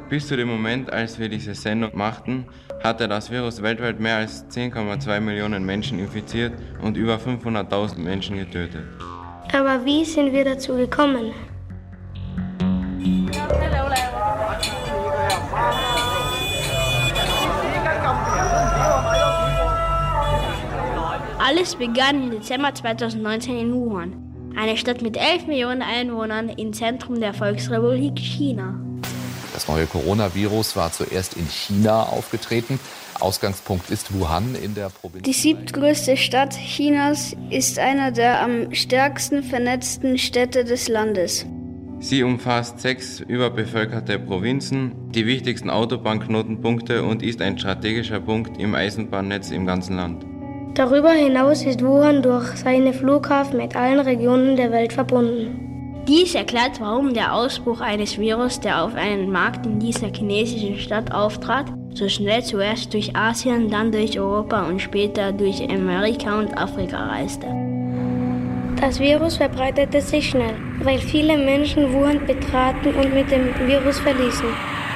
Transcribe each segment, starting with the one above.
Bis zu dem Moment, als wir diese Sendung machten, hatte das Virus weltweit mehr als 10,2 Millionen Menschen infiziert und über 500.000 Menschen getötet. Aber wie sind wir dazu gekommen? Alles begann im Dezember 2019 in Wuhan, eine Stadt mit 11 Millionen Einwohnern im Zentrum der Volksrepublik China. Das neue Coronavirus war zuerst in China aufgetreten. Ausgangspunkt ist Wuhan in der Provinz. Die siebtgrößte Stadt Chinas ist eine der am stärksten vernetzten Städte des Landes. Sie umfasst 6 überbevölkerte Provinzen, die wichtigsten Autobahnknotenpunkte und ist ein strategischer Punkt im Eisenbahnnetz im ganzen Land. Darüber hinaus ist Wuhan durch seine Flughafen mit allen Regionen der Welt verbunden. Dies erklärt, warum der Ausbruch eines Virus, der auf einen Markt in dieser chinesischen Stadt auftrat, so schnell zuerst durch Asien, dann durch Europa und später durch Amerika und Afrika reiste. Das Virus verbreitete sich schnell, weil viele Menschen Wuhan betraten und mit dem Virus verließen.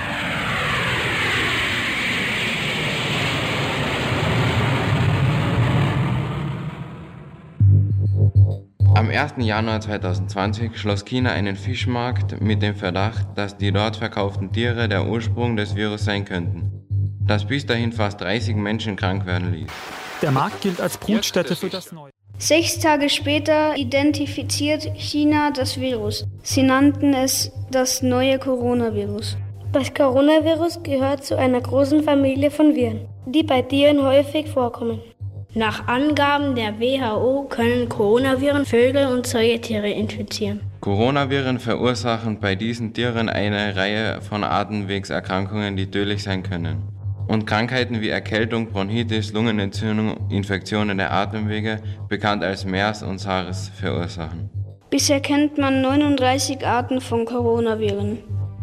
Am 1. Januar 2020 schloss China einen Fischmarkt mit dem Verdacht, dass die dort verkauften Tiere der Ursprung des Virus sein könnten, das bis dahin fast 30 Menschen krank werden ließ. Der Markt gilt als Brutstätte für das Neue. 6 Tage später identifiziert China das Virus. Sie nannten es das neue Coronavirus. Das Coronavirus gehört zu einer großen Familie von Viren, die bei Tieren häufig vorkommen. Nach Angaben der WHO können Coronaviren Vögel und Säugetiere infizieren. Coronaviren verursachen bei diesen Tieren eine Reihe von Atemwegserkrankungen, die tödlich sein können. Und Krankheiten wie Erkältung, Bronchitis, Lungenentzündung, Infektionen der Atemwege, bekannt als MERS und SARS, verursachen. Bisher kennt man 39 Arten von Coronaviren.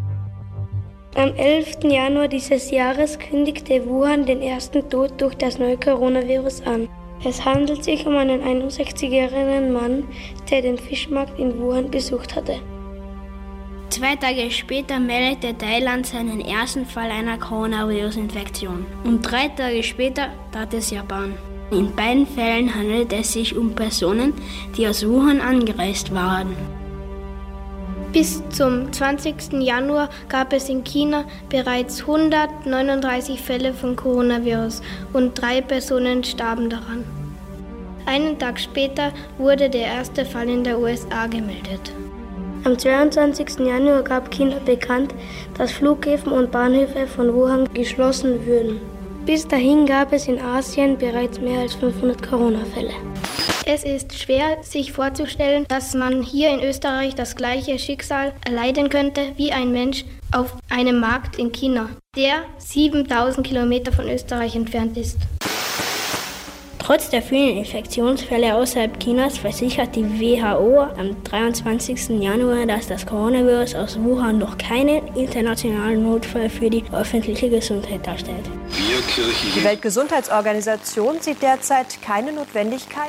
Am 11. Januar dieses Jahres kündigte Wuhan den ersten Tod durch das neue Coronavirus an. Es handelt sich um einen 61-jährigen Mann, der den Fischmarkt in Wuhan besucht hatte. 2 Tage später meldete Thailand seinen ersten Fall einer Coronavirus-Infektion. Und 3 Tage später tat es Japan. In beiden Fällen handelt es sich um Personen, die aus Wuhan angereist waren. Bis zum 20. Januar gab es in China bereits 139 Fälle von Coronavirus und 3 Personen starben daran. Einen Tag später wurde der erste Fall in der USA gemeldet. Am 22. Januar gab China bekannt, dass Flughäfen und Bahnhöfe von Wuhan geschlossen würden. Bis dahin gab es in Asien bereits mehr als 500 Corona-Fälle. Es ist schwer, sich vorzustellen, dass man hier in Österreich das gleiche Schicksal erleiden könnte wie ein Mensch auf einem Markt in China, der 7000 Kilometer von Österreich entfernt ist. Trotz der vielen Infektionsfälle außerhalb Chinas versichert die WHO am 23. Januar, dass das Coronavirus aus Wuhan noch keinen internationalen Notfall für die öffentliche Gesundheit darstellt. Die Weltgesundheitsorganisation sieht derzeit keine Notwendigkeit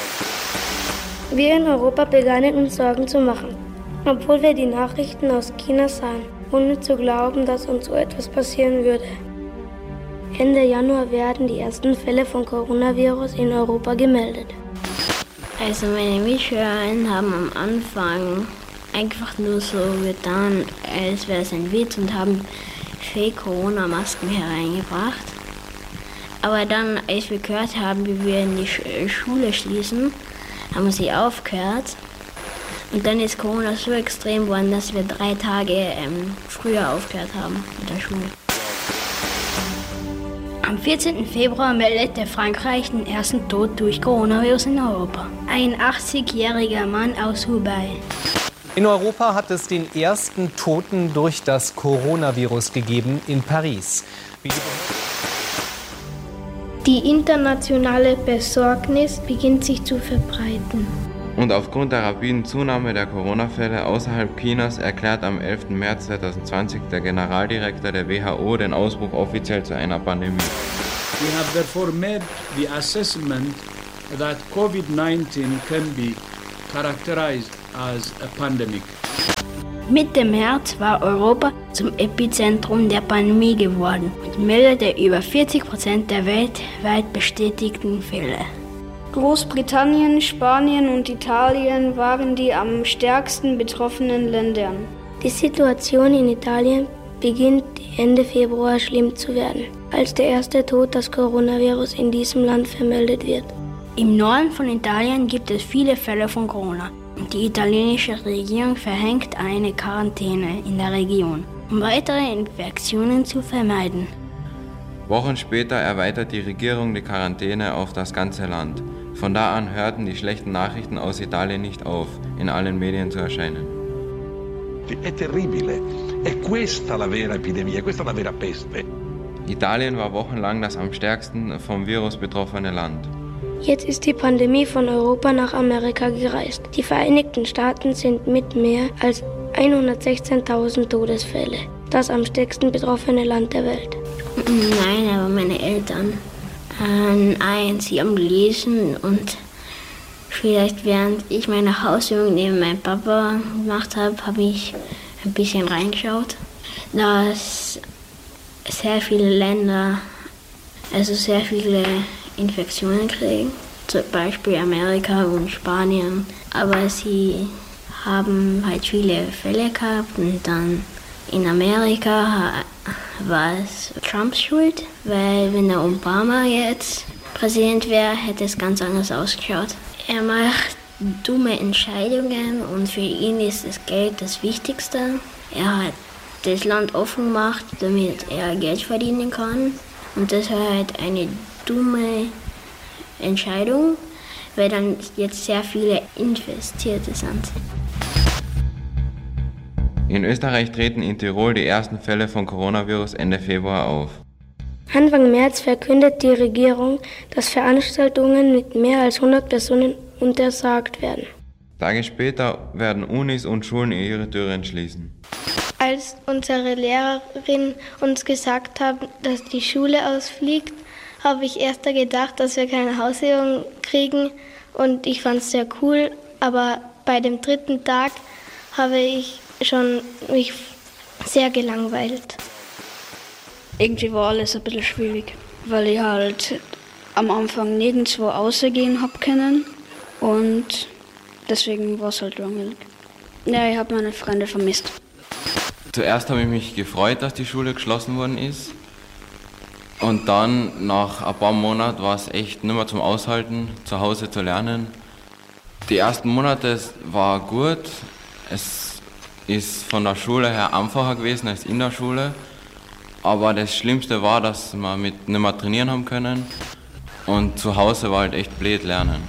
ein. Wir in Europa begannen uns Sorgen zu machen, obwohl wir die Nachrichten aus China sahen, ohne zu glauben, dass uns so etwas passieren würde. Ende Januar werden die ersten Fälle von Coronavirus in Europa gemeldet. Also meine Mitschülerinnen haben am Anfang einfach nur so getan, als wäre es ein Witz und haben Fake-Corona-Masken hereingebracht. Aber dann, als wir gehört haben, wie wir in die Schule schließen, haben sie aufgehört. Und dann ist Corona so extrem geworden, dass wir 3 Tage früher aufgehört haben mit der Schule. Am 14. Februar meldete Frankreich den ersten Tod durch Coronavirus in Europa. Ein 80-jähriger Mann aus Hubei. In Europa hat es den ersten Toten durch das Coronavirus gegeben in Paris. Die internationale Besorgnis beginnt sich zu verbreiten. Und aufgrund der rapiden Zunahme der Corona-Fälle außerhalb Chinas erklärt am 11. März 2020 der Generaldirektor der WHO den Ausbruch offiziell zu einer Pandemie. We have therefore made the assessment that COVID-19 can be characterized as a pandemic. Mitte März war Europa zum Epizentrum der Pandemie geworden und meldete über 40% der weltweit bestätigten Fälle. Großbritannien, Spanien und Italien waren die am stärksten betroffenen Länder. Die Situation in Italien beginnt Ende Februar schlimm zu werden, als der erste Tod des Coronavirus in diesem Land vermeldet wird. Im Norden von Italien gibt es viele Fälle von Corona. Die italienische Regierung verhängt eine Quarantäne in der Region, um weitere Infektionen zu vermeiden. Wochen später erweitert die Regierung die Quarantäne auf das ganze Land. Von da an hörten die schlechten Nachrichten aus Italien nicht auf, in allen Medien zu erscheinen. È terribile. È questa la vera epidemia, questa la vera peste. Italien war wochenlang das am stärksten vom Virus betroffene Land. Jetzt ist die Pandemie von Europa nach Amerika gereist. Die Vereinigten Staaten sind mit mehr als 116.000 Todesfälle das am stärksten betroffene Land der Welt. Nein, aber meine Eltern. Sie haben gelesen und vielleicht während ich meine Hausübung neben meinem Papa gemacht habe, habe ich ein bisschen reingeschaut, dass sehr viele Länder, also sehr viele Infektionen kriegen, zum Beispiel Amerika und Spanien. Aber sie haben halt viele Fälle gehabt und dann in Amerika war es Trumps Schuld, weil wenn der Obama jetzt Präsident wäre, hätte es ganz anders ausgeschaut. Er macht dumme Entscheidungen und für ihn ist das Geld das Wichtigste. Er hat das Land offen gemacht, damit er Geld verdienen kann. Und das war halt eine dumme Entscheidung, weil dann jetzt sehr viele Investierte sind. In Österreich treten in Tirol die ersten Fälle von Coronavirus Ende Februar auf. Anfang März verkündet die Regierung, dass Veranstaltungen mit mehr als 100 Personen untersagt werden. Tage später werden Unis und Schulen ihre Türen schließen. Als unsere Lehrerin uns gesagt hat, dass die Schule ausfliegt, habe ich erst gedacht, dass wir keine Hausübung kriegen und ich fand es sehr cool, aber bei dem 3. Tag habe ich schon mich sehr gelangweilt. Irgendwie war alles ein bisschen schwierig, weil ich halt am Anfang nirgendwo rausgehen habe können und deswegen war es halt langweilig. Ja, ich habe meine Freunde vermisst. Zuerst habe ich mich gefreut, dass die Schule geschlossen worden ist. Und dann, nach ein paar Monaten, war es echt nicht mehr zum Aushalten, zu Hause zu lernen. Die ersten Monate war gut. Es ist von der Schule her einfacher gewesen als in der Schule. Aber das Schlimmste war, dass wir nicht mehr trainieren haben können. Und zu Hause war halt echt blöd lernen.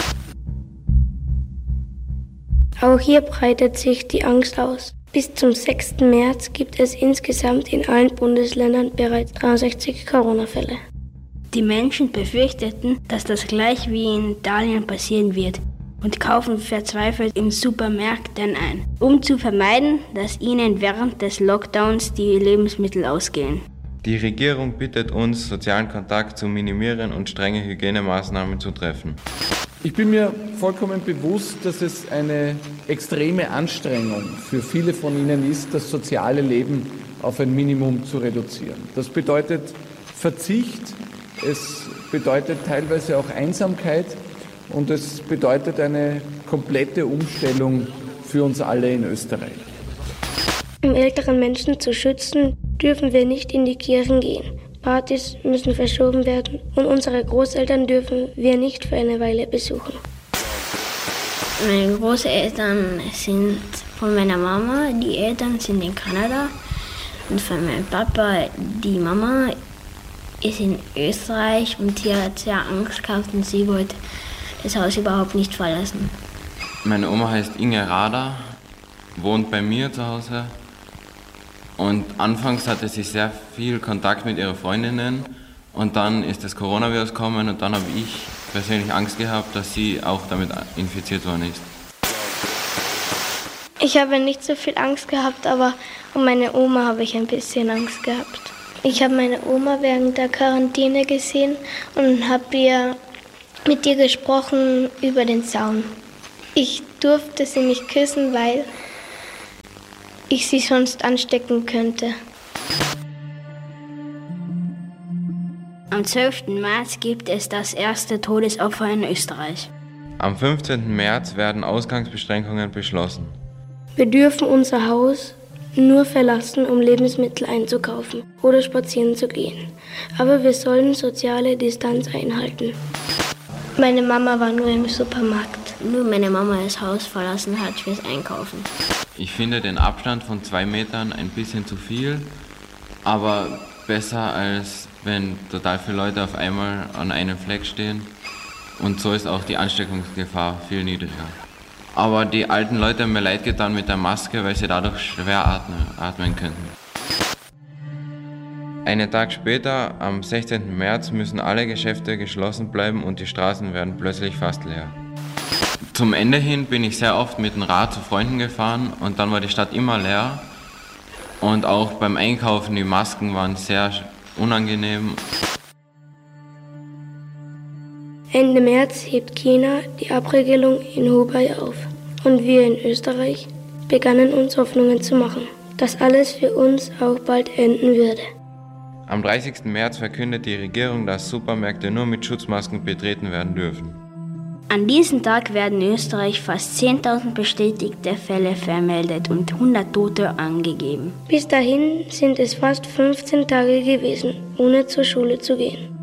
Auch hier breitet sich die Angst aus. Bis zum 6. März gibt es insgesamt in allen Bundesländern bereits 63 Corona-Fälle. Die Menschen befürchteten, dass das gleich wie in Italien passieren wird und kaufen verzweifelt in Supermärkten ein, um zu vermeiden, dass ihnen während des Lockdowns die Lebensmittel ausgehen. Die Regierung bittet uns, sozialen Kontakt zu minimieren und strenge Hygienemaßnahmen zu treffen. Ich bin mir vollkommen bewusst, dass es eine extreme Anstrengung für viele von Ihnen ist, das soziale Leben auf ein Minimum zu reduzieren. Das bedeutet Verzicht, es bedeutet teilweise auch Einsamkeit und es bedeutet eine komplette Umstellung für uns alle in Österreich. Um ältere Menschen zu schützen, dürfen wir nicht in die Kirchen gehen. Partys müssen verschoben werden und unsere Großeltern dürfen wir nicht für eine Weile besuchen. Meine Großeltern sind von meiner Mama, die Eltern sind in Kanada und von meinem Papa, die Mama ist in Österreich und sie hat sehr Angst gehabt und sie wollte das Haus überhaupt nicht verlassen. Meine Oma heißt Inge Rader, wohnt bei mir zu Hause. Und anfangs hatte sie sehr viel Kontakt mit ihren Freundinnen und dann ist das Coronavirus gekommen und dann habe ich persönlich Angst gehabt, dass sie auch damit infiziert worden ist. Ich habe nicht so viel Angst gehabt, aber um meine Oma habe ich ein bisschen Angst gehabt. Ich habe meine Oma während der Quarantäne gesehen und habe mit ihr gesprochen über den Zaun. Ich durfte sie nicht küssen, weil ich sie sonst anstecken könnte. Am 12. März gibt es das erste Todesopfer in Österreich. Am 15. März werden Ausgangsbeschränkungen beschlossen. Wir dürfen unser Haus nur verlassen, um Lebensmittel einzukaufen oder spazieren zu gehen. Aber wir sollen soziale Distanz einhalten. Meine Mama war nur im Supermarkt. Nur meine Mama das Haus verlassen hat fürs Einkaufen. Ich finde den Abstand von 2 Metern ein bisschen zu viel, aber besser als wenn total viele Leute auf einmal an einem Fleck stehen. Und so ist auch die Ansteckungsgefahr viel niedriger. Aber die alten Leute haben mir leid getan mit der Maske, weil sie dadurch schwer atmen könnten. Einen Tag später, am 16. März, müssen alle Geschäfte geschlossen bleiben und die Straßen werden plötzlich fast leer. Zum Ende hin bin ich sehr oft mit dem Rad zu Freunden gefahren und dann war die Stadt immer leer. Und auch beim Einkaufen, die Masken waren sehr unangenehm. Ende März hebt China die Abregelung in Hubei auf. Und wir in Österreich begannen uns Hoffnungen zu machen, dass alles für uns auch bald enden würde. Am 30. März verkündet die Regierung, dass Supermärkte nur mit Schutzmasken betreten werden dürfen. An diesem Tag werden in Österreich fast 10.000 bestätigte Fälle vermeldet und 100 Tote angegeben. Bis dahin sind es fast 15 Tage gewesen, ohne zur Schule zu gehen.